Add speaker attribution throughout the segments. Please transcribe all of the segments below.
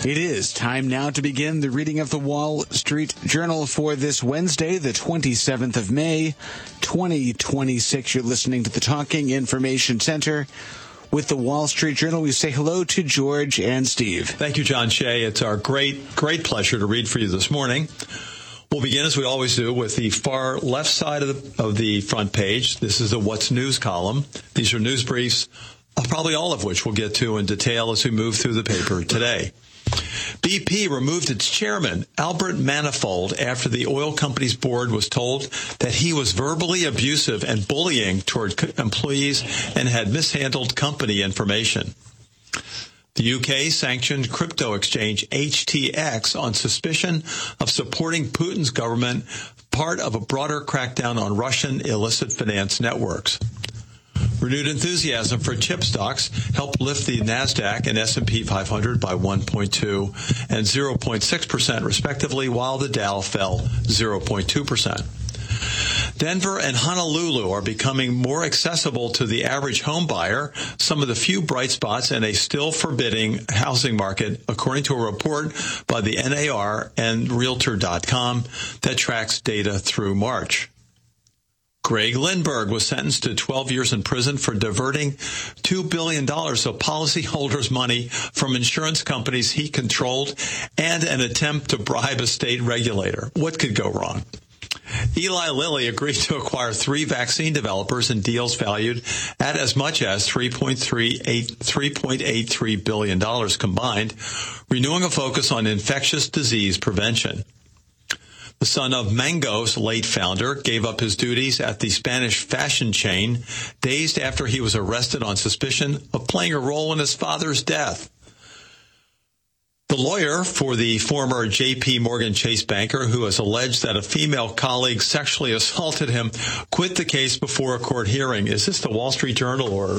Speaker 1: It is time now to begin the reading of the Wall Street Journal for this Wednesday, the 27th of May, 2026. You're listening to the Talking Information Center. With the Wall Street Journal, we say hello to George and Steve.
Speaker 2: Thank you, John Shea. It's our great pleasure to read for you this morning. We'll begin, as we always do, with the far left side of the front page. This is the What's News column. These are news briefs, probably all of which we'll get to in detail as we move through the paper today. BP removed its chairman, Albert Manifold, after the oil company's board was told that he was verbally abusive and bullying toward employees and had mishandled company information. The UK sanctioned crypto exchange HTX on suspicion of supporting Putin's government, part of a broader crackdown on Russian illicit finance networks. Renewed enthusiasm for chip stocks helped lift the NASDAQ and S&P 500 by 1.2 and 0.6% respectively, while the Dow fell 0.2%. Denver and Honolulu are becoming more accessible to the average home buyer, some of the few bright spots in a still forbidding housing market, according to a report by the NAR and Realtor.com that tracks data through March. Greg Lindbergh was sentenced to 12 years in prison for diverting $2 billion of policyholders' money from insurance companies he controlled and an attempt to bribe a state regulator. What could go wrong? Eli Lilly agreed to acquire 3 vaccine developers in deals valued at as much as $3.83 billion combined, renewing a focus on infectious disease prevention. The son of Mango's late founder gave up his duties at the Spanish fashion chain days after he was arrested on suspicion of playing a role in his father's death. The lawyer for the former J.P. Morgan Chase banker, who has alleged that a female colleague sexually assaulted him, quit the case before a court hearing. Is this the Wall Street Journal or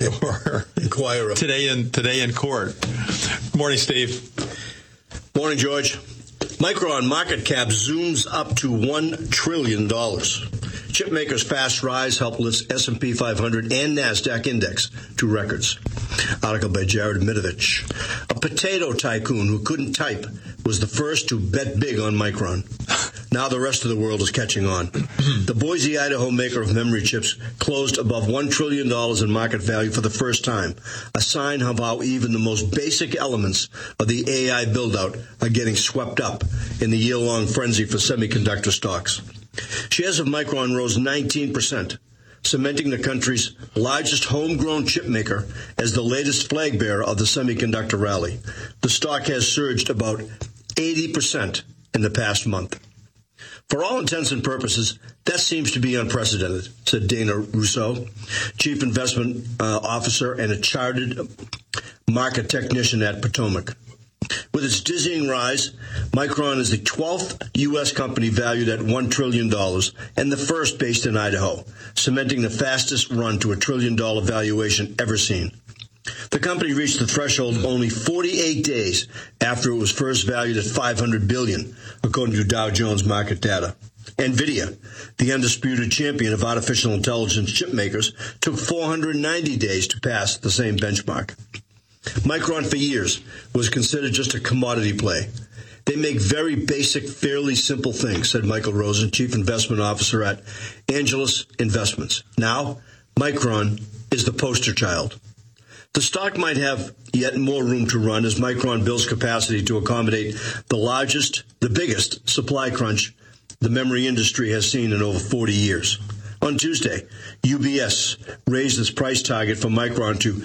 Speaker 3: Inquirer?
Speaker 2: Today in court. Good morning, Steve.
Speaker 3: Morning, George. Micron market cap zooms up to $1 trillion. Chipmakers' fast rise helped lift S&P 500 and NASDAQ index to records. Article by Jared Mitovich. A potato tycoon who couldn't type was the first to bet big on Micron. Now the rest of the world is catching on. The Boise, Idaho maker of memory chips closed above $1 trillion in market value for the first time, a sign of how even the most basic elements of the AI build-out are getting swept up in the year-long frenzy for semiconductor stocks. Shares of Micron rose 19%, cementing the country's largest homegrown chip maker as the latest flag bearer of the semiconductor rally. The stock has surged about 80% in the past month. For all intents and purposes, that seems to be unprecedented, said Dana Rousseau, chief investment officer and a chartered market technician at Potomac. With its dizzying rise, Micron is the 12th U.S. company valued at $1 trillion and the first based in Idaho, cementing the fastest run to $1 trillion valuation ever seen. The company reached the threshold only 48 days after it was first valued at $500 billion, according to Dow Jones market data. NVIDIA, the undisputed champion of artificial intelligence chip makers, took 490 days to pass the same benchmark. Micron for years was considered just a commodity play. They make very basic, fairly simple things, said Michael Rosen, chief investment officer at Angelus Investments. Now, Micron is the poster child. The stock might have yet more room to run as Micron builds capacity to accommodate the biggest supply crunch the memory industry has seen in over 40 years. On Tuesday, UBS raised its price target for Micron to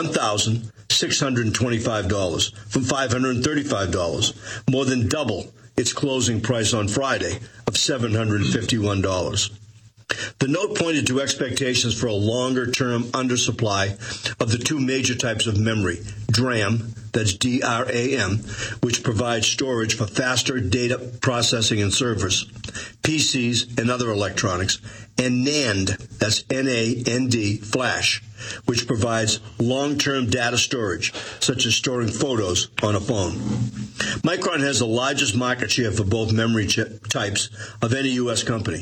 Speaker 3: $1,625 from $535, more than double its closing price on Friday of $751. The note pointed to expectations for a longer-term undersupply of the 2 major types of memory, DRAM, that's DRAM, which provides storage for faster data processing in servers, PCs, and other electronics, and NAND, that's NAND, flash, which provides long-term data storage, such as storing photos on a phone. Micron has the largest market share for both memory chip types of any U.S. company.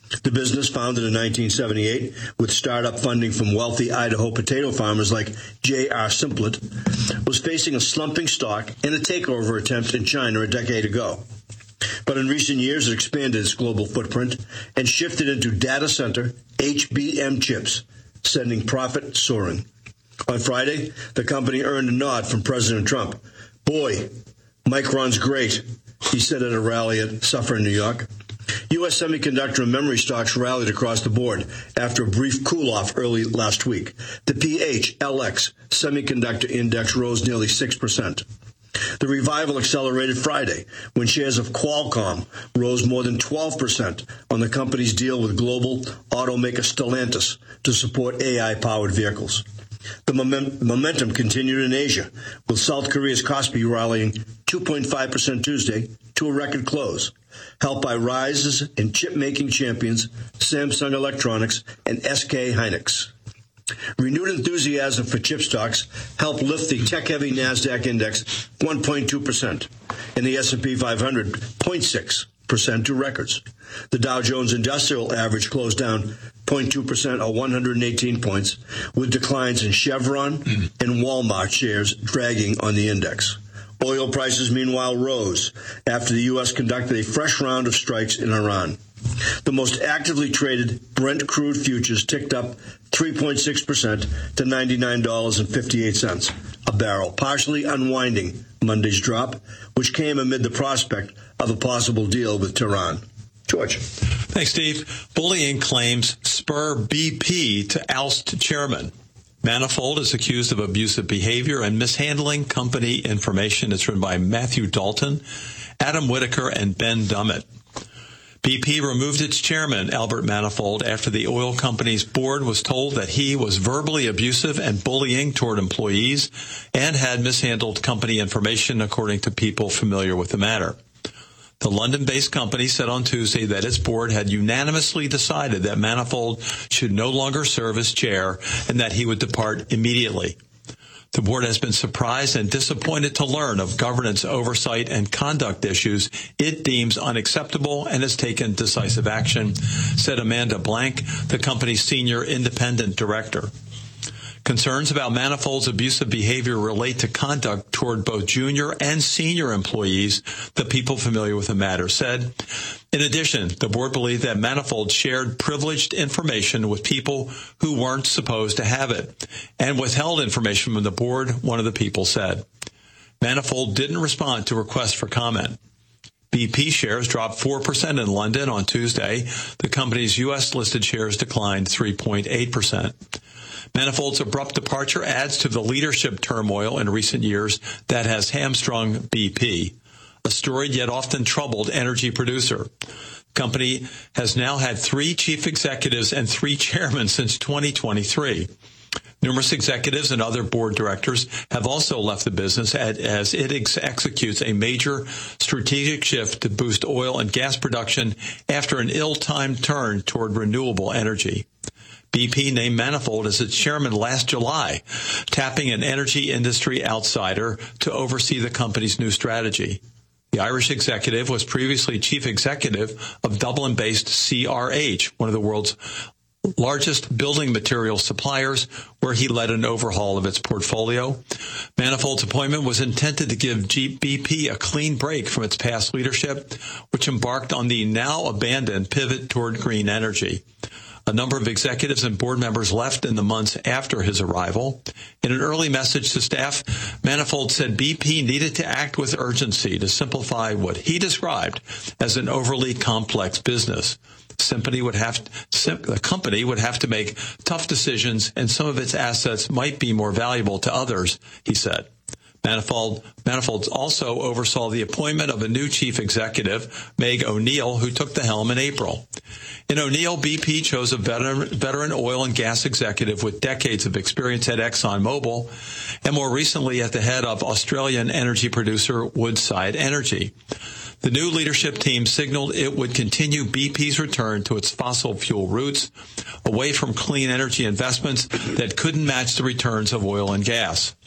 Speaker 3: The business, founded in 1978 with startup funding from wealthy Idaho potato farmers like J.R. Simplet, was facing a slumping stock and a takeover attempt in China a decade ago. But in recent years, it expanded its global footprint and shifted into data center HBM chips, sending profit soaring. On Friday, the company earned a nod from President Trump. "Boy, Micron's great," he said at a rally at Suffern, New York. U.S. semiconductor and memory stocks rallied across the board after a brief cool-off early last week. The PHLX semiconductor index rose nearly 6%. The revival accelerated Friday when shares of Qualcomm rose more than 12% on the company's deal with global automaker Stellantis to support AI-powered vehicles. The momentum continued in Asia, with South Korea's Kospi rallying 2.5% Tuesday to a record close, helped by rises in chip-making champions Samsung Electronics and SK Hynix. Renewed enthusiasm for chip stocks helped lift the tech-heavy NASDAQ index 1.2% and the S&P 500 0.6% to records. The Dow Jones Industrial Average closed down 0.2% or 118 points, with declines in Chevron and Walmart shares dragging on the index. Oil prices, meanwhile, rose after the U.S. conducted a fresh round of strikes in Iran. The most actively traded Brent crude futures ticked up 3.6% to $99.58 a barrel, partially unwinding Monday's drop, which came amid the prospect of a possible deal with Tehran. George.
Speaker 2: Thanks, Steve. Bullying claims spur BP to oust chairman. Manifold is accused of abusive behavior and mishandling company information. It's written by Matthew Dalton, Adam Whitaker, and Ben Dummett. BP removed its chairman, Albert Manifold, after the oil company's board was told that he was verbally abusive and bullying toward employees and had mishandled company information, according to people familiar with the matter. The London-based company said on Tuesday that its board had unanimously decided that Manifold should no longer serve as chair and that he would depart immediately. The board has been surprised and disappointed to learn of governance oversight and conduct issues it deems unacceptable and has taken decisive action, said Amanda Blank, the company's senior independent director. Concerns about Manifold's abusive behavior relate to conduct toward both junior and senior employees, the people familiar with the matter said. In addition, the board believed that Manifold shared privileged information with people who weren't supposed to have it and withheld information from the board, one of the people said. Manifold didn't respond to requests for comment. BP shares dropped 4% in London on Tuesday. The company's U.S.-listed shares declined 3.8%. Manifold's abrupt departure adds to the leadership turmoil in recent years that has hamstrung BP, a storied yet often troubled energy producer. The company has now had 3 chief executives and 3 chairmen since 2023. Numerous executives and other board directors have also left the business as it executes a major strategic shift to boost oil and gas production after an ill-timed turn toward renewable energy. BP named Manifold as its chairman last July, tapping an energy industry outsider to oversee the company's new strategy. The Irish executive was previously chief executive of Dublin-based CRH, one of the world's largest building material suppliers, where he led an overhaul of its portfolio. Manifold's appointment was intended to give BP a clean break from its past leadership, which embarked on the now abandoned pivot toward green energy. A number of executives and board members left in the months after his arrival. In an early message to staff, Manifold said BP needed to act with urgency to simplify what he described as an overly complex business. The company would have to make tough decisions, and some of its assets might be more valuable to others, he said. Manifold also oversaw the appointment of a new chief executive, Meg O'Neill, who took the helm in April. In O'Neill, BP chose a veteran oil and gas executive with decades of experience at ExxonMobil and more recently at the head of Australian energy producer Woodside Energy. The new leadership team signaled it would continue BP's return to its fossil fuel roots, away from clean energy investments that couldn't match the returns of oil and gas.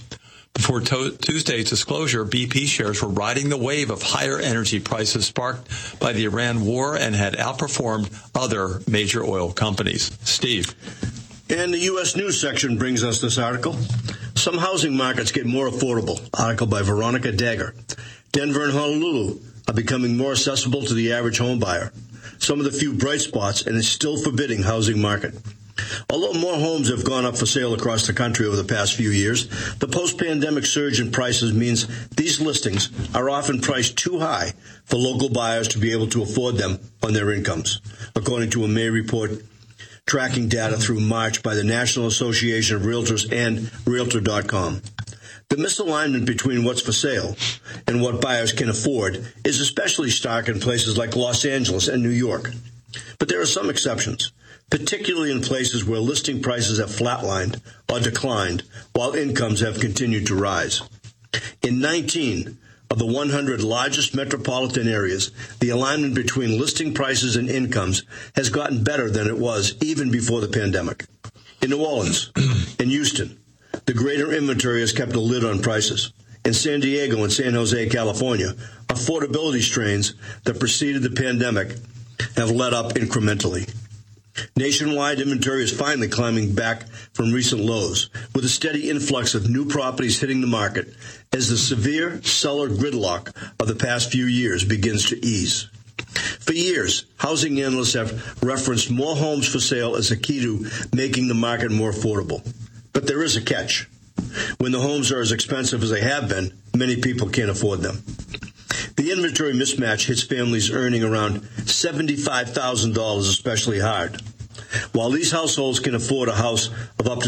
Speaker 2: Before Tuesday's disclosure, BP shares were riding the wave of higher energy prices sparked by the Iran war and had outperformed other major oil companies. Steve.
Speaker 3: And the U.S. News section brings us this article. Some housing markets get more affordable. Article by Veronica Dagger. Denver and Honolulu are becoming more accessible to the average home buyer. Some of the few bright spots in a still forbidding housing market. Although more homes have gone up for sale across the country over the past few years, the post-pandemic surge in prices means these listings are often priced too high for local buyers to be able to afford them on their incomes, according to a May report tracking data through March by the National Association of Realtors and Realtor.com. The misalignment between what's for sale and what buyers can afford is especially stark in places like Los Angeles and New York. But there are some exceptions, particularly in places where listing prices have flatlined or declined while incomes have continued to rise. In 19 of the 100 largest metropolitan areas, the alignment between listing prices and incomes has gotten better than it was even before the pandemic. In New Orleans, in Houston, the greater inventory has kept a lid on prices. In San Diego and San Jose, California, affordability strains that preceded the pandemic have let up incrementally. Nationwide, inventory is finally climbing back from recent lows, with a steady influx of new properties hitting the market as the severe seller gridlock of the past few years begins to ease. For years, housing analysts have referenced more homes for sale as a key to making the market more affordable. But there is a catch. When the homes are as expensive as they have been, many people can't afford them. The inventory mismatch hits families earning around $75,000 especially hard. While these households can afford a house of up to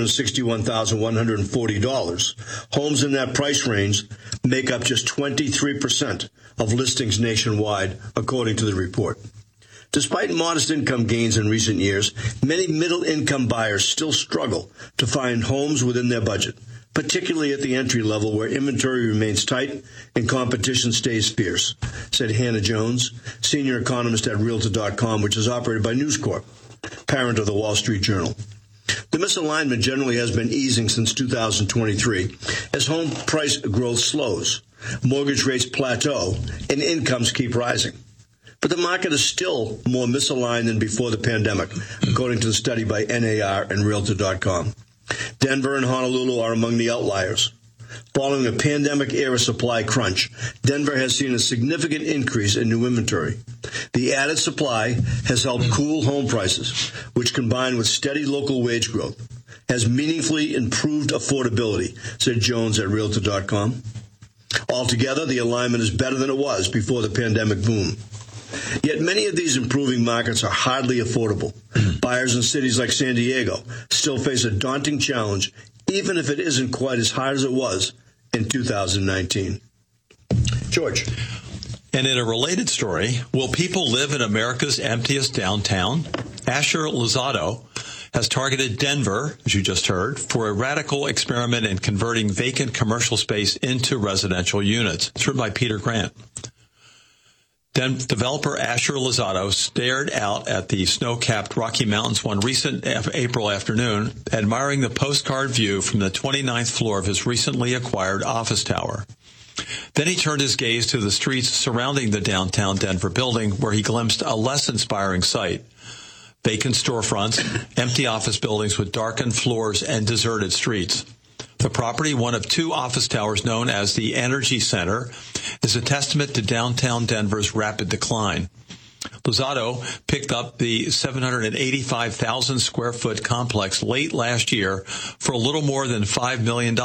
Speaker 3: $261,140, homes in that price range make up just 23% of listings nationwide, according to the report. Despite modest income gains in recent years, many middle-income buyers still struggle to find homes within their budget, particularly at the entry level where inventory remains tight and competition stays fierce, said Hannah Jones, senior economist at Realtor.com, which is operated by News Corp, parent of the Wall Street Journal. The misalignment generally has been easing since 2023 as home price growth slows, mortgage rates plateau, and incomes keep rising. But the market is still more misaligned than before the pandemic, according to the study by NAR and Realtor.com. Denver and Honolulu are among the outliers. Following a pandemic-era supply crunch, Denver has seen a significant increase in new inventory. The added supply has helped cool home prices, which, combined with steady local wage growth, has meaningfully improved affordability, said Jones at Realtor.com. Altogether, the alignment is better than it was before the pandemic boom. Yet many of these improving markets are hardly affordable. Buyers in cities like San Diego still face a daunting challenge, even if it isn't quite as hard as it was in 2019. George.
Speaker 2: And in a related story, will people live in America's emptiest downtown? Asher Lozado has targeted Denver, as you just heard, for a radical experiment in converting vacant commercial space into residential units. It's written by Peter Grant. Developer Asher Lozado stared out at the snow-capped Rocky Mountains one recent April afternoon, admiring the postcard view from the 29th floor of his recently acquired office tower. Then he turned his gaze to the streets surrounding the downtown Denver building, where he glimpsed a less inspiring sight. Vacant storefronts, empty office buildings with darkened floors, and deserted streets. The property, one of two office towers known as the Energy Center, is a testament to downtown Denver's rapid decline. Lozado picked up the 785,000 square foot complex late last year for a little more than $5 million,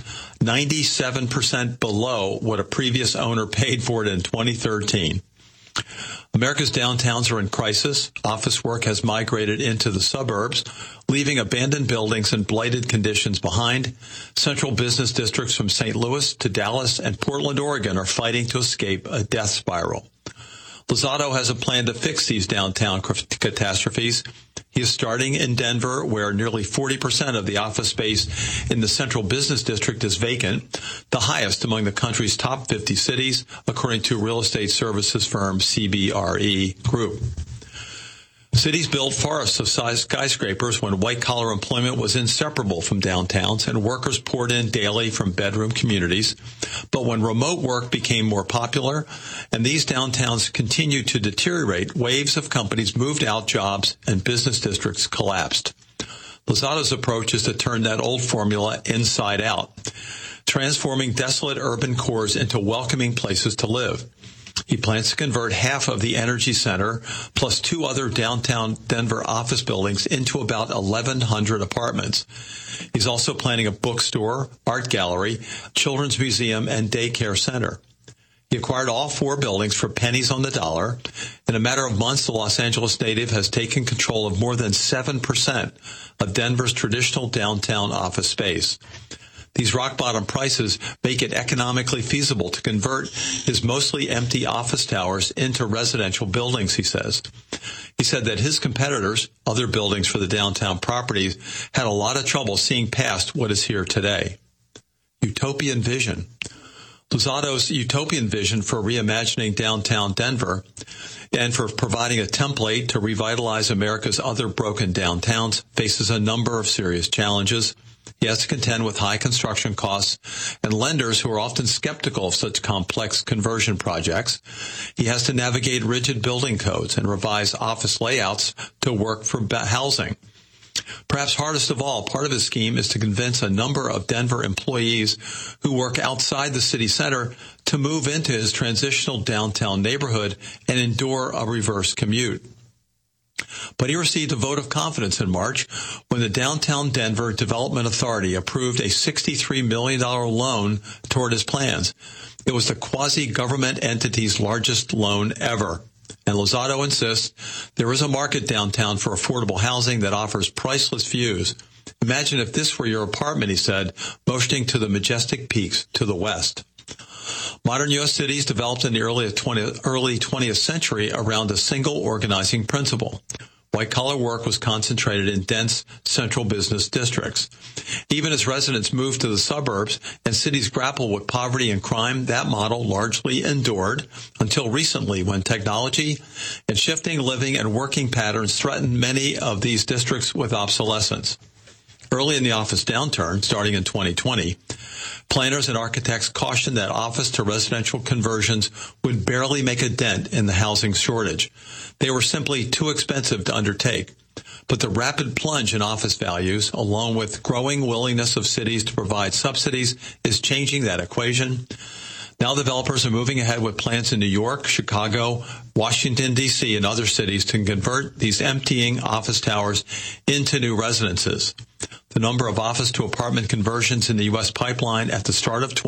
Speaker 2: 97% below what a previous owner paid for it in 2013. America's downtowns are in crisis. Office work has migrated into the suburbs, leaving abandoned buildings and blighted conditions behind. Central business districts from St. Louis to Dallas and Portland, Oregon are fighting to escape a death spiral. Lozado has a plan to fix these downtown catastrophes. He is starting in Denver, where nearly 40% of the office space in the central business district is vacant, the highest among the country's top 50 cities, according to real estate services firm CBRE Group. Cities built forests of skyscrapers when white-collar employment was inseparable from downtowns and workers poured in daily from bedroom communities. But when remote work became more popular and these downtowns continued to deteriorate, waves of companies moved out jobs and business districts collapsed. Lozato's approach is to turn that old formula inside out, transforming desolate urban cores into welcoming places to live. He plans to convert half of the Energy Center plus 2 other downtown Denver office buildings into about 1,100 apartments. He's also planning a bookstore, art gallery, children's museum, and daycare center. He acquired all 4 buildings for pennies on the dollar. In a matter of months, the Los Angeles native has taken control of more than 7% of Denver's traditional downtown office space. These rock-bottom prices make it economically feasible to convert his mostly empty office towers into residential buildings, he says. He said that his competitors, other buildings for the downtown properties, had a lot of trouble seeing past what is here today. Utopian vision. Lozato's utopian vision for reimagining downtown Denver and for providing a template to revitalize America's other broken downtowns faces a number of serious challenges. He has to contend with high construction costs and lenders who are often skeptical of such complex conversion projects. He has to navigate rigid building codes and revise office layouts to work for housing. Perhaps hardest of all, part of his scheme is to convince a number of Denver employees who work outside the city center to move into his transitional downtown neighborhood and endure a reverse commute. But he received a vote of confidence in March when the Downtown Denver Development Authority approved a $63 million loan toward his plans. It was the quasi-government entity's largest loan ever. And Lozato insists there is a market downtown for affordable housing that offers priceless views. Imagine if this were your apartment, he said, motioning to the majestic peaks to the west. Modern U.S. cities developed in the early 20th century around a single organizing principle. White-collar work was concentrated in dense central business districts. Even as residents moved to the suburbs and cities grappled with poverty and crime, that model largely endured until recently when technology and shifting living and working patterns threatened many of these districts with obsolescence. Early in the office downturn, starting in 2020, planners and architects cautioned that office to residential conversions would barely make a dent in the housing shortage. They were simply too expensive to undertake. But the rapid plunge in office values, along with growing willingness of cities to provide subsidies, is changing that equation. Now developers are moving ahead with plans in New York, Chicago, Washington, D.C., and other cities to convert these emptying office towers into new residences. The number of office-to-apartment conversions in the U.S. pipeline at the start of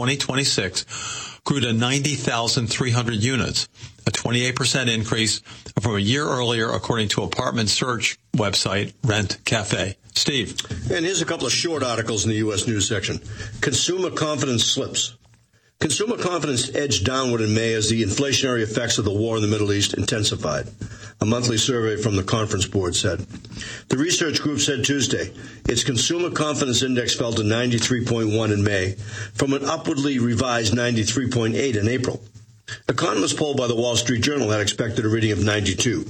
Speaker 2: 2026 grew to 90,300 units, a 28% increase from a year earlier, according to apartment search website Rent Cafe. Steve.
Speaker 3: And here's a couple of short articles in the U.S. News section. Consumer confidence slips. Consumer confidence edged downward in May as the inflationary effects of the war in the Middle East intensified, a monthly survey from the Conference Board said. The research group said Tuesday its consumer confidence index fell to 93.1 in May from an upwardly revised 93.8 in April. Economists polled by the Wall Street Journal had expected a reading of 92.